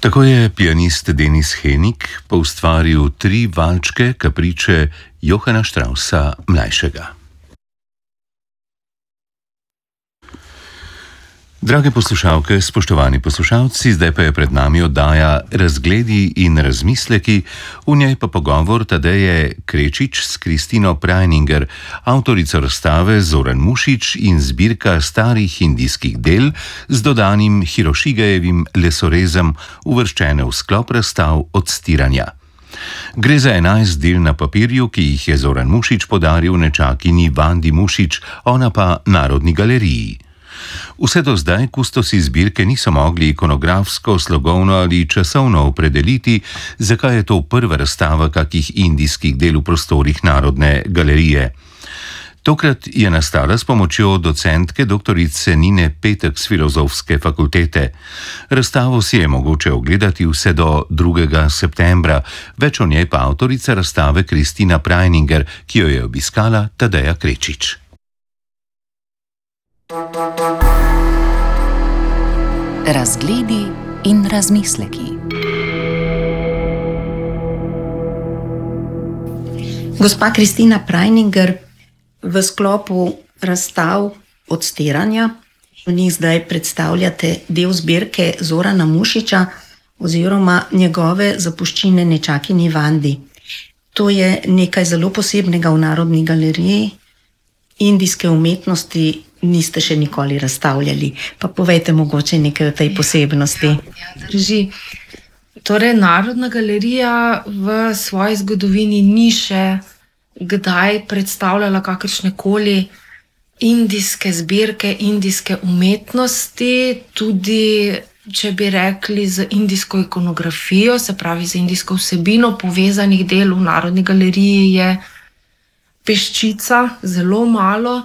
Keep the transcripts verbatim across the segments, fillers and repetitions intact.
Tako je pianist Denis Henig poustvaril tri valčke kapriče Johana Straussa mlajšega. Drage poslušalke, spoštovani poslušalci, zdaj pa je pred nami oddaja Razgledi in razmisleki, v njej pa pogovor Tadeje Krečič s Kristino Preininger, avtorico razstave Zoran Mušič in zbirka starih indijskih del z dodanim Hirošigajevim lesorezom, uvrščene v sklop razstav Odstiranja. Gre za enajst del na papirju, ki jih je Zoran Mušič podaril nečakinji Vandi Mušič, ona pa Narodni galeriji. Vse do zdaj kustosi zbirke niso mogli ikonografsko, slogovno ali časovno opredeliti, zakaj je to prva razstava kakih indijskih del v prostorih Narodne galerije. Tokrat je nastala s pomočjo docentke doktorice Nine Petek z Filozofske fakultete. Razstavo si je mogoče ogledati vse do drugega septembra, več o njej pa avtorica razstave Kristina Preininger, ki jo je obiskala Tadeja Krečič. Razgledi in razmisleki. Gospa Kristina Preininger v sklopu razstav Odstiranja, v njih zdaj predstavljate del zbirke Zorana Mušiča oziroma njegove zapuščine nečakinji Vandi. To je nekaj zelo posebnega v Narodni galeriji. Indijske umetnosti niste še nikoli razstavljali. Pa povejte mogoče nekaj o tej posebnosti. Ja, ja, drži. Torej, Narodna galerija v svoji zgodovini ni še kdaj predstavljala kakršnekoli indijske zbirke, indijske umetnosti, tudi, če bi rekli, z indijsko ikonografijo, se pravi z indijsko vsebino povezanih del v Narodni galeriji je peščica, zelo malo.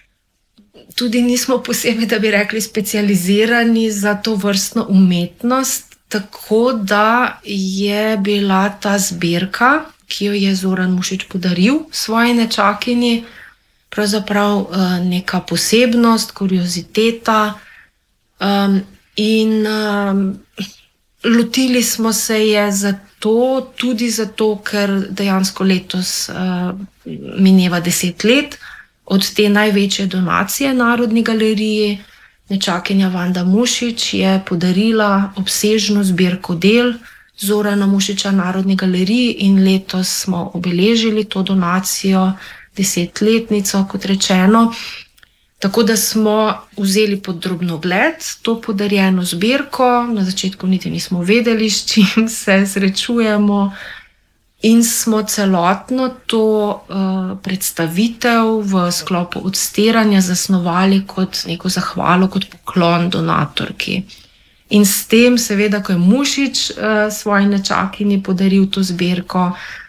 Tudi nismo posebej, da bi rekli, specializirani za to vrstno umetnost, tako da je bila ta zbirka, ki jo je Zoran Mušič podaril svoji nečakinji, pravzaprav neka posebnost, kurioziteta um, in um, lotili smo se je zato, tudi zato, ker dejansko letos uh, mineva deset let od te največje donacije Narodni galeriji. Nečakinja Vanda Mušič je podarila obsežno zbirko del Zorana Mušiča Narodni galeriji in letos smo obeležili to donacijo, desetletnico, kot rečeno. Tako da smo vzeli pod drobnogled to podarjeno zbirko, na začetku niti nismo vedeli, s čim se srečujemo, in smo celotno to uh, predstavitev v sklopu Odstiranja zasnovali kot neko zahvalo, kot poklon donatorki. In s tem, seveda, ko je Mušič uh, svoji nečakinji podaril to zbirko,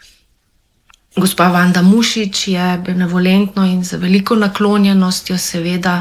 gospa Vanda Mušič je benevolentno in z veliko naklonjenostjo seveda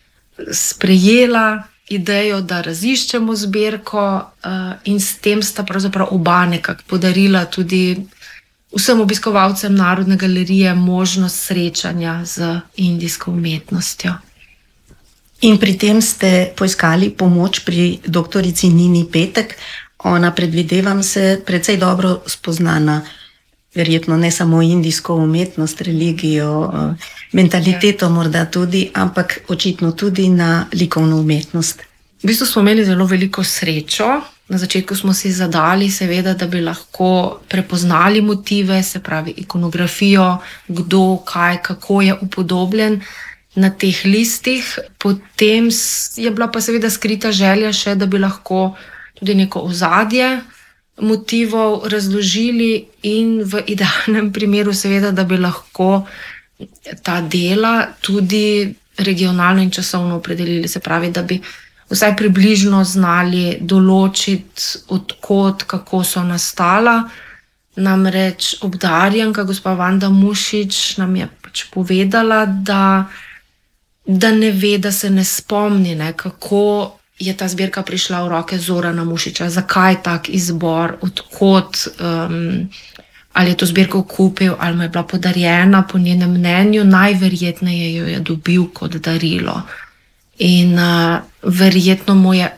sprejela idejo, da raziščemo zbirko uh, in s tem sta pravzaprav oba nekako podarila tudi vsem obiskovalcem Narodne galerije možnost srečanja z indijsko umetnostjo. In pri tem ste poiskali pomoč pri doktorici Nini Petek. Ona, predvidevam, se precej dobro spoznana, verjetno ne samo indijsko umetnost, religijo, mentaliteto morda tudi, ampak očitno tudi na likovno umetnost. V bistvu smo imeli zelo veliko srečo. Na začetku smo si zadali, seveda, da bi lahko prepoznali motive, se pravi ikonografijo, kdo, kaj, kako je upodobljen na teh listih. Potem je bila pa seveda skrita želja še, da bi lahko tudi neko ozadje motivov razložili in v idealnem primeru seveda, da bi lahko ta dela tudi regionalno in časovno opredelili, se pravi, da bi vsaj približno znali določiti, odkot, kako so nastala. Namreč obdarjenka, gospa Vanda Mušič, nam je pač povedala, da, da ne ve, da se ne spomni, ne, kako je ta zbirka prišla v roke Zorana Mušiča, zakaj tak izbor, odkot, um, ali je to zbirko kupil, ali mu je bila podarjena, po njenem mnenju, najverjetneje jo je dobil kot darilo. In uh, verjetno mu je ob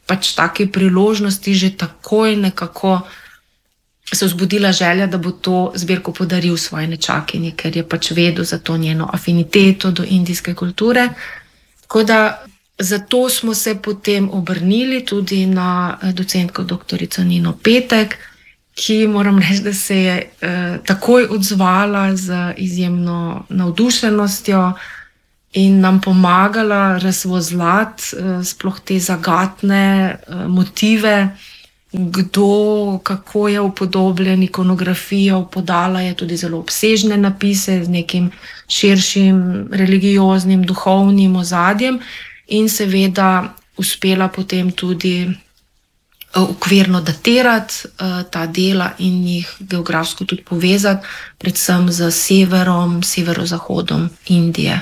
pač take priložnosti že takoj nekako se vzbudila želja, da bo to zbirko podaril svoji nečakinji, ker je pač vedel za to njeno afiniteto do indijske kulture. Tako da zato smo se potem obrnili tudi na docentko doktorico Nino Petek, ki moram reči, da se je eh, takoj odzvala z izjemno navdušenostjo in nam pomagala razvozlati eh, sploh te zagatne eh, motive, kdo, kako je upodobljen ikonografijo, podala je tudi zelo obsežne napise z nekim širšim religioznim, duhovnim ozadjem in seveda uspela potem tudi okvirno datirati uh, ta dela in jih geografsko tudi povezati, predvsem z severom, severozahodom Indije.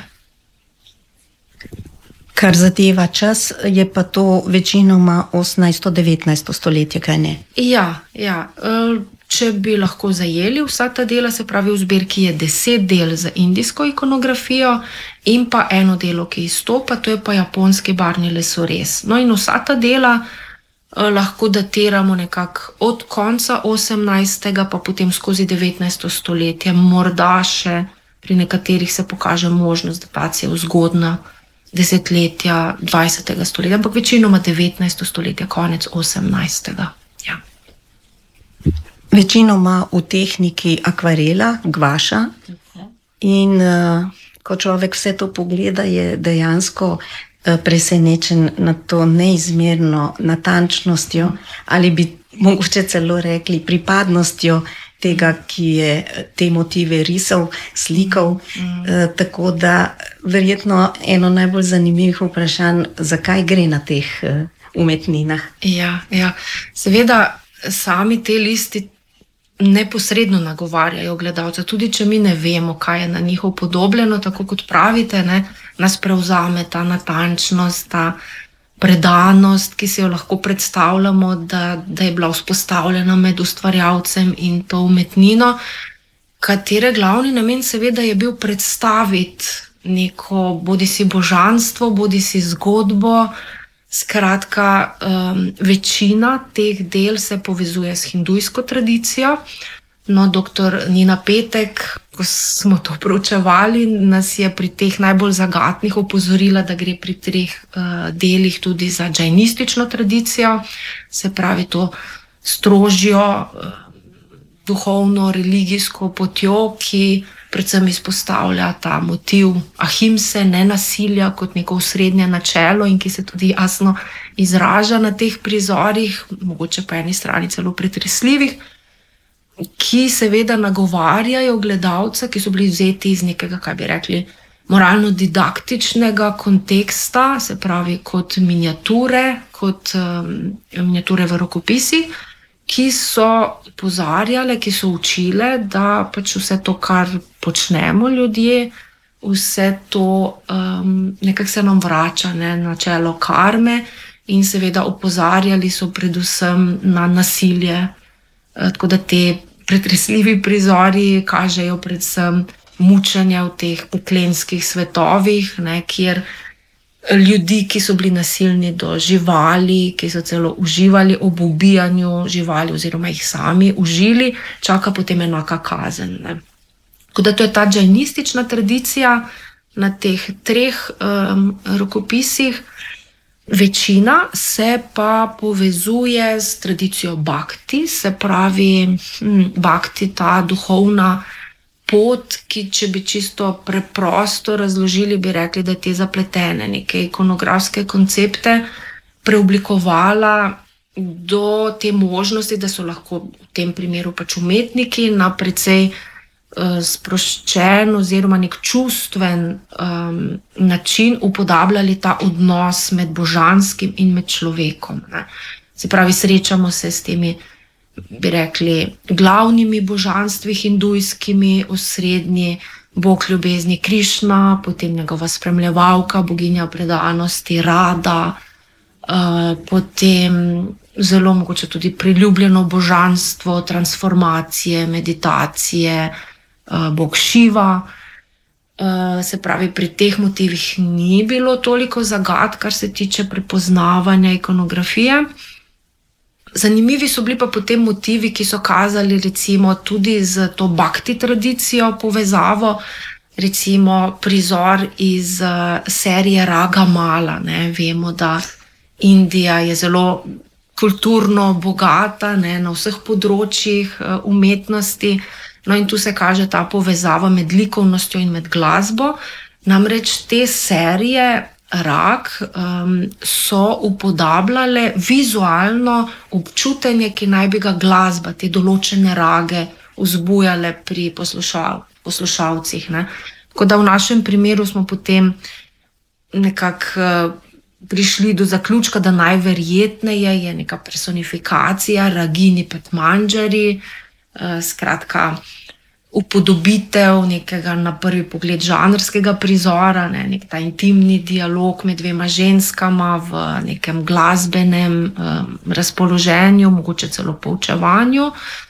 Kar zadeva čas, je pa to večinoma osemnajsto-devetnajsto stoletje, kaj ne? Ja, ja. Če bi lahko zajeli vsa ta dela, se pravi v zbirki je deset del za indijsko ikonografijo in pa eno delo, ki izstopa, to je pa japonski barvni lesorez. No in vsa ta dela lahko datiramo nekako od konca osemnajstega pa potem skozi devetnajsto stoletje, morda še pri nekaterih se pokaže možnost datacije v zgodnja desetletja dvajsetega stoletja, ampak večinoma devetnajsto stoletje, konec osemnajstega. Ja. Večinoma v tehniki akvarela, gvaša in uh, ko človek vse to pogleda, je dejansko presenečen nad to neizmerno natančnostjo ali bi mogoče celo rekli pripadnostjo tega, ki je te motive risal, slikal. Mm. E, tako da verjetno eno najbolj zanimivih vprašanj, zakaj gre na teh umetninah. Ja, ja. Seveda sami te listi neposredno nagovarjajo gledalca, tudi če mi ne vemo, kaj je na njih upodobljeno, tako kot pravite, ne, nas prevzame ta natančnost, ta predanost, ki si jo lahko predstavljamo, da, da je bila vzpostavljena med ustvarjalcem in to umetnino, katere glavni namen seveda je bil predstaviti neko bodisi božanstvo, bodisi zgodbo. Skratka, um, večina teh del se povezuje s hindujsko tradicijo. No, doktor Nina Petek, ko smo to proučevali, nas je pri teh najbolj zagatnih opozorila, da gre pri treh uh, delih tudi za džajnistično tradicijo, se pravi to strožjo, uh, duhovno, religijsko potjo, ki predvsem izpostavlja ta motiv ahimse, nenasilja kot neko osrednje načelo in ki se tudi jasno izraža na teh prizorih, mogoče po eni strani celo pretresljivih, ki seveda nagovarjajo gledalca, ki so bili vzeti iz nekega, kaj bi rekli, moralno-didaktičnega konteksta, se pravi kot miniature, kot um, miniature v rokopisih, ki so opozarjale, ki so učile, da pač vse to, kar počnemo ljudje, vse to um, nekako se nam vrača, ne, na čelo karme in seveda opozarjali so predvsem na nasilje. Tako da te pretresljivi prizori kažejo predvsem mučenje v teh peklenskih svetovih, ne, kjer ljudi, ki so bili nasilni do živali, ki so celo uživali ob ubijanju živali oziroma jih sami užili, čaka potem enaka kazen. Ne. Tako da to je ta džajnistična tradicija na teh treh um, rokopisih. Večina se pa povezuje s tradicijo bhakti, se pravi hm, bhakti, ta duhovna pot, ki če bi čisto preprosto razložili, bi rekli, da je te zapletene neke ikonografske koncepte preoblikovala do te možnosti, da so lahko v tem primeru pač umetniki na precej uh, sproščen oziroma nek čustven um, način upodabljali ta odnos med božanskim in med človekom. Ne. Se pravi, srečamo se s temi, bi rekli, glavnimi božanstvi hindujskimi, osrednji bog ljubezni Krišna, potem njegova spremljevalka, boginja predanosti Rada, uh, potem zelo mogoče tudi priljubljeno božanstvo transformacije, meditacije, uh, bog Šiva. Uh, se pravi, pri teh motivih ni bilo toliko zagad, kar se tiče prepoznavanja ikonografije. Zanimivi so bili pa potem motivi, ki so kazali recimo tudi z to bhakti tradicijo povezavo, recimo prizor iz uh, serije Raga Mala. Ne? Vemo, da Indija je zelo kulturno bogata, ne, na vseh področjih uh, umetnosti. No, in tu se kaže ta povezava med likovnostjo in med glasbo. Namreč te serije Rag um, so upodabljale vizualno občutenje, ki naj bi ga glasba, te določene rage vzbujale pri poslušal, poslušalcih. Ne. Tako da v našem primeru smo potem nekako uh, prišli do zaključka, da najverjetneje je neka personifikacija Ragini Petmanjari, uh, skratka upodobitev nekega na prvi pogled žanrskega prizora, ne, nek ta intimni dialog med dvema ženskama v nekem glasbenem um, razpoloženju, mogoče celo poučevanju,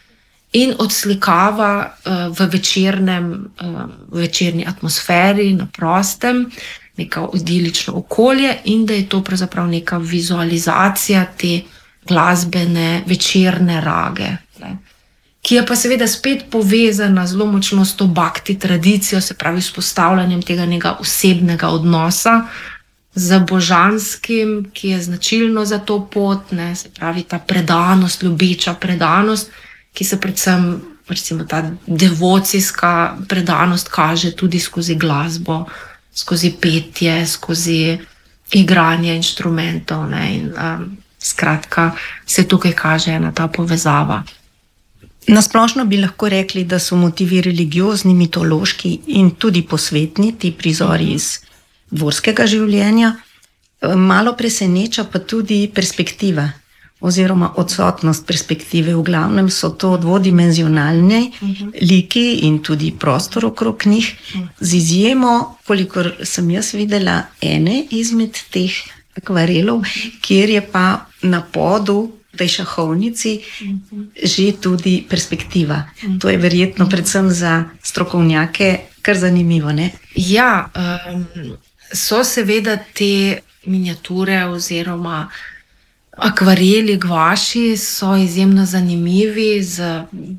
in odslikava uh, v večernem, uh, v večerni atmosferi, na prostem, neka idilično okolje, in da je to pravzaprav neka vizualizacija te glasbene večerne rage, ne, ki je pa seveda spet povezana zelo močno s to bhakti tradicijo, se pravi s postavljanjem tega nekega osebnega odnosa z božanskim, ki je značilno za to pot, ne, se pravi ta predanost, ljubeča predanost, ki se predvsem, recimo ta devocijska predanost kaže tudi skozi glasbo, skozi petje, skozi igranje inštrumentov, ne, in um, skratka se tukaj kaže ena ta povezava. Nasplošno bi lahko rekli, da so motivi religiozni, mitološki in tudi posvetni, ti prizori iz dvorskega življenja. Malo preseneča pa tudi perspektiva oziroma odsotnost perspektive. V glavnem so to dvodimenzionalni liki in tudi prostor okrog njih, z izjemo, kolikor sem jaz videla, ene izmed teh akvarelov, kjer je pa na podu v tej šahovnici že tudi perspektiva. To je verjetno predvsem za strokovnjake kar zanimivo, ne? Ja, um, so seveda te miniature oziroma akvareli, gvaši so izjemno zanimivi z,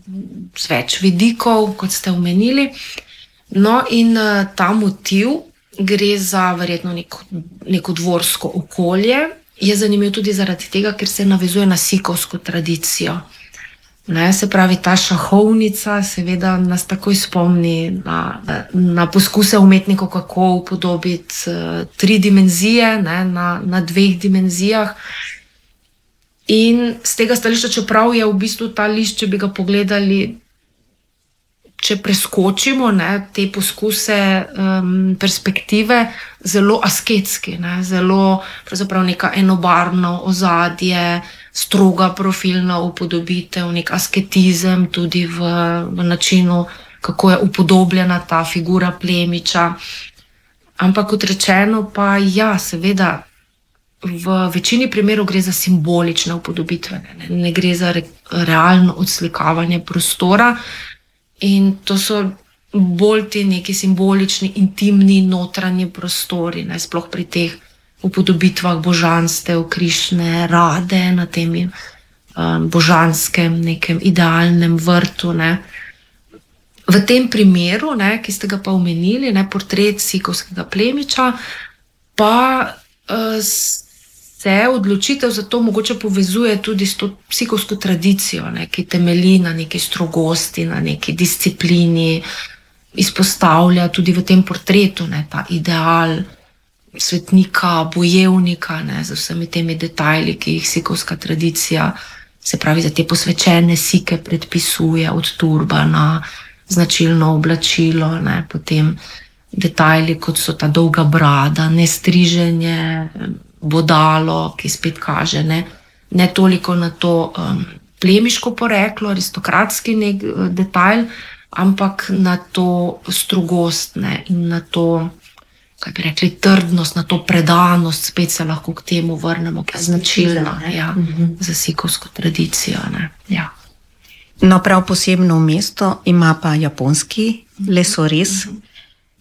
z več vidikov, kot ste omenili. No, in uh, ta motiv gre za verjetno neko, neko dvorsko okolje. Je zanimiv tudi zaradi tega, ker se navezuje na sikovsko tradicijo. Ne, se pravi, ta šahovnica seveda nas takoj spomni na, na poskuse umetnikov, kako upodobiti uh, tri dimenzije, ne, na, na dveh dimenzijah. In z tega stališča, čeprav je v bistvu ta list, če bi ga pogledali, če preskočimo, ne, te poskuse um, perspektive, zelo asketski, ne, zelo pravzaprav neka enobarvno ozadje, stroga profilna upodobitev, nek asketizem tudi v, v načinu, kako je upodobljena ta figura plemiča. Ampak kot rečeno pa ja, seveda, v večini primerov gre za simbolične upodobitve, ne, ne gre za re, realno odslikavanje prostora. In to so bolj ti neki simbolični, intimni, notranji prostori, ne, sploh pri teh upodobitvah božanstev, Krišne, Rade, na tem um, božanskem, nekem idealnem vrtu. Ne. V tem primeru, ne, ki ste ga pa omenili, ne, portret sikovskega plemiča, pa uh, se odločitev za to mogoče povezuje tudi s to sikovsko tradicijo, ne, ki temelji na neki strogosti, na neki disciplini, izpostavlja tudi v tem portretu, ne, ta ideal svetnika, bojevnika, ne, z vsemi temi detajli, ki jih sikovska tradicija, se pravi, za te posvečene sike predpisuje, od turbana, značilno oblačilo, ne, potem detajli, kot so ta dolga brada, nestriženje, bodalo, ki spet kaže, ne, ne toliko na to um, plemiško poreklo, aristokratski nek uh, detajl, ampak na to strogost, ne, in na to, kaj bi rekli, trdnost, na to predanost, spet se lahko k temu vrnemo, ki je značilna, ja, mm-hmm. za sikovsko tradicijo. Ne, ja. No, prav posebno mesto ima pa japonski lesorez,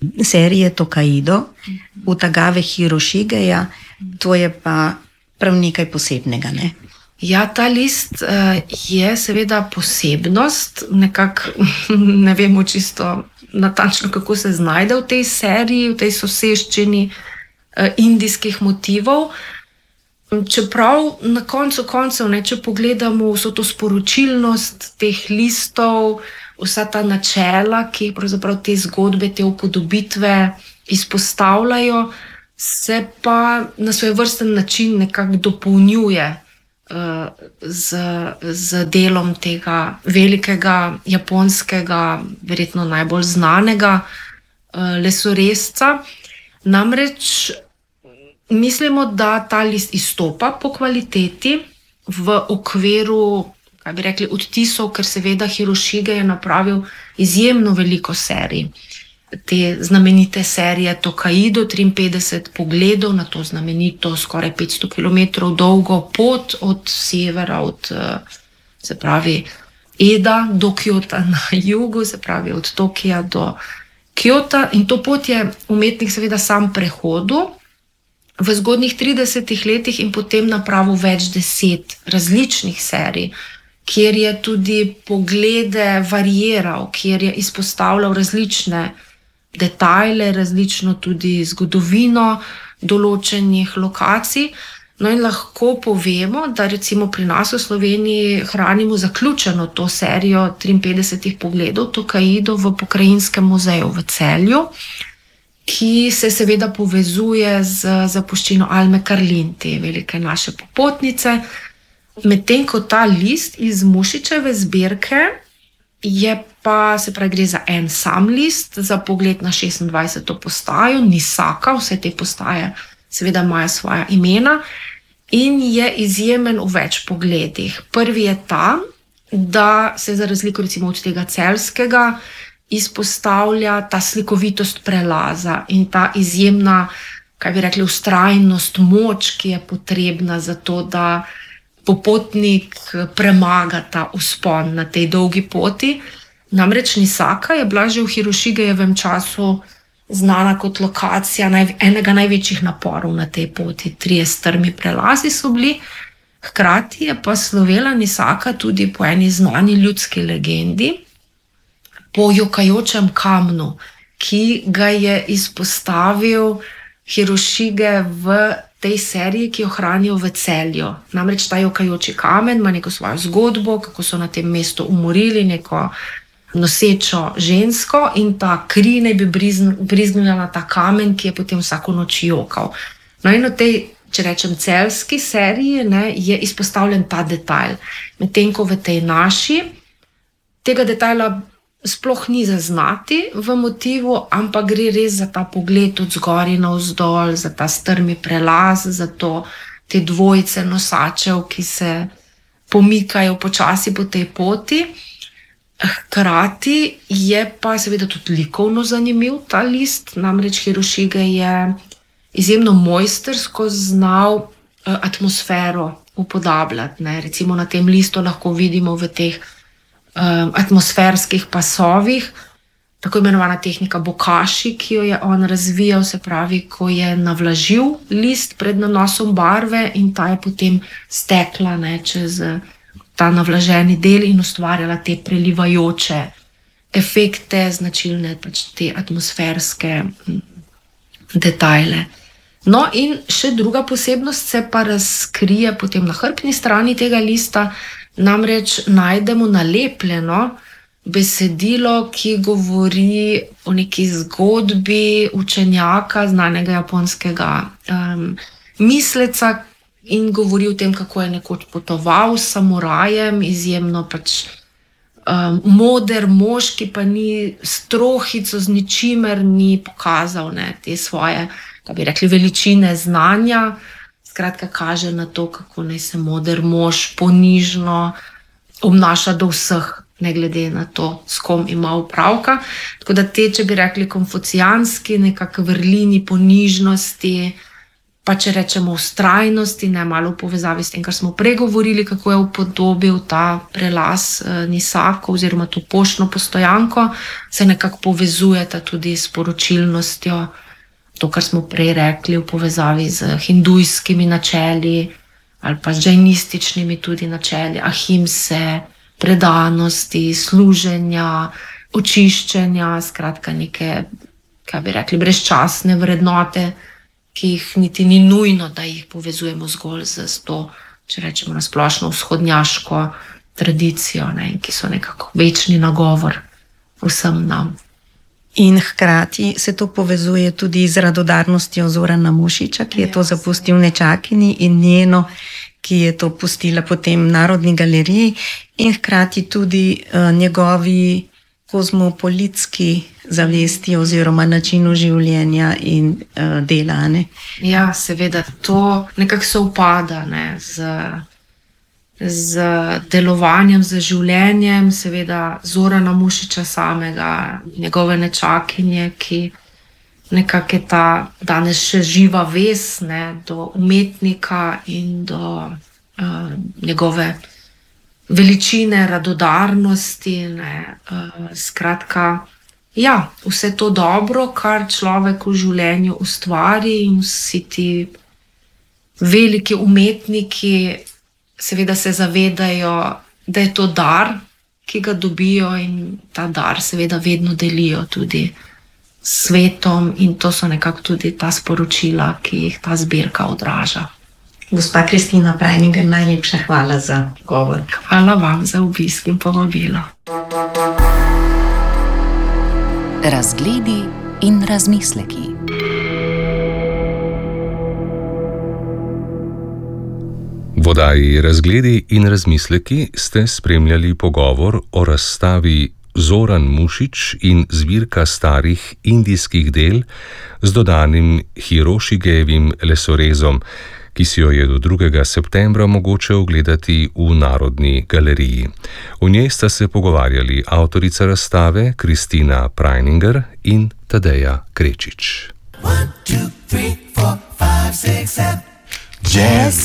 serije Tokaido, Utagave Hiroshigeja, to je pa prav nekaj posebnega, ne? Ja, ta list uh, je seveda posebnost, nekako ne vemo čisto natančno, kako se znajde v tej seriji, v tej soseščini uh, indijskih motivov. Čeprav na koncu koncev, ne, če pogledamo vso to sporočilnost teh listov, vsa ta načela, ki pravzaprav te zgodbe, te upodobitve izpostavljajo, se pa na svoj vrsten način nekako dopolnjuje uh, z, z delom tega velikega japonskega, verjetno najbolj znanega uh, lesoresca. Namreč mislimo, da ta list izstopa po kvaliteti v okviru, kaj bi rekli, odtisov, ker seveda Hirošige je napravil izjemno veliko serij. Te znamenite serije Tokaido, triinpetdeset pogledov na to znamenito, skoraj petsto kilometrov dolgo pot od severa, od, se pravi, Eda do Kjota na jugu, se pravi od Tokija do Kjota. In to pot je umetnik seveda sam prehodil v zgodnjih tridesetih letih in potem napravil več deset različnih serij, kjer je tudi poglede variiral, kjer je izpostavljal različne detajle, različno tudi zgodovino določenih lokacij. No in lahko povemo, da recimo pri nas v Sloveniji hranimo zaključeno to serijo triinpetdesetih pogledov Tokaido v Pokrajinskem muzeju v Celju, ki se seveda povezuje z zapuščino Alme Karlin, te velike naše popotnice. Medtem ko ta list iz Mušičeve zbirke je pa, se pravi, gre za en sam list, za pogled na šestindvajseto postajo, Nisaka, vse te postaje seveda imajo svoja imena in je izjemen v več pogledih. Prvi je ta, da se za razliko recimo od tega celjskega izpostavlja ta slikovitost prelaza in ta izjemna, kaj bi rekli, vztrajnost, moč, ki je potrebna za to, da popotnik premaga ta vzpon na tej dolgi poti. Namreč Nisaka je bila že v Hirošigejevem času znana kot lokacija enega največjih naporov na tej poti. Trije strmi prelazi so bili, hkrati je pa slovela Nisaka tudi po eni znani ljudski legendi, po jokajočem kamnu, ki ga je izpostavil Hirošige v tej seriji, ki jo hranijo v Celju. Namreč ta jokajoči kamen ima neko svojo zgodbo, kako so na tem mestu umorili neko nosečo žensko in ta kri naj bi brizgnila na ta kamen, ki je potem vsako noč jokal. No in v tej, če rečem, celjski seriji, ne, je izpostavljen ta detajl. Medtem ko v tej naši tega detajla sploh ni zaznati v motivu, ampak gre res za ta pogled od zgoraj navzdol, za ta strmi prelaz, za to, te dvojice nosačev, ki se pomikajo počasi po tej poti. Hkrati je pa seveda tudi likovno zanimiv ta list, namreč Hirošige je izjemno mojstersko znal atmosfero upodabljati. Ne. Recimo na tem listu lahko vidimo v teh atmosferskih pasovih, tako imenovana tehnika bokaši, ki jo je on razvijal, se pravi, ko je navlažil list pred nanosom barve in ta je potem stekla, ne, čez ta navlaženi del in ustvarjala te prelivajoče efekte, značilne pač te atmosferske detajle. No in še druga posebnost se pa razkrije potem na hrbtni strani tega lista. Namreč najdemo nalepljeno besedilo, ki govori o neki zgodbi učenjaka, znanega japonskega um, misleca in govori o tem, kako je nekoč potoval s samurajem, izjemno pač um, moder mož, ki pa ni strohico z ničimer ni pokazal, ne, te svoje, kaj bi rekli, veličine znanja. Skratka, kaže na to, kako naj se moder mož ponižno obnaša do vseh, ne glede na to, s kom ima opravka. Tako da te, če bi rekli, konfucijanski nekako vrlini ponižnosti, pa če rečemo vztrajnosti, ne malo v povezavi s tem, kar smo pregovorili, kako je upodobil ta prelaz eh, Nisako oziroma to poštno postojanko, se nekako povezujeta tudi s poročilnostjo, to, kar smo prej rekli v povezavi z hindujskimi načeli ali pa z džajnističnimi tudi načeli, ahimse, predanosti, služenja, očiščenja, skratka neke, kaj bi rekli, brezčasne vrednote, ki jih niti ni nujno, da jih povezujemo zgolj z to, če rečemo na splošno vzhodnjaško tradicijo, ne, ki so nekako večni nagovor vsem nam. In hkrati se to povezuje tudi z radodarnostjo Zorana Mušiča, ki je to zapustil Nečakini, in njeno, ki je to pustila potem Narodni galeriji, in hkrati tudi uh, njegovi kozmopolitski zavesti oziroma načinu življenja in uh, dela. Ne? Ja, seveda, to nekako se upada ne, z, z delovanjem, z življenjem, seveda Zorana Mušiča samega, njegove Nečakinje, ki nekako je ta danes še živa vez ne, do umetnika in do uh, njegove veličine, radodarnosti, ne, uh, skratka, ja, vse to dobro, kar človek v življenju ustvari, in vsi ti veliki umetniki seveda se zavedajo, da je to dar, ki ga dobijo, in ta dar seveda vedno delijo tudi s svetom, in to so nekako tudi ta sporočila, ki jih ta zbirka odraža. Gospa Kristina Prajninger, najlepša hvala za govor. Hvala vam za obisk in povabilo. Razgledi in razmisleki. V oddaji Razgledi in razmisleki ste spremljali pogovor o razstavi Zoran Mušič in zbirka starih indijskih del z dodanim Hirošigejevim lesorezom, ki si jo je do drugega septembra mogoče ogledati v Narodni galeriji. V njej sta se pogovarjali avtorica razstave Kristina Prajninger in Tadeja Krečič. One, two, three, four, five, six, seven. Jazz.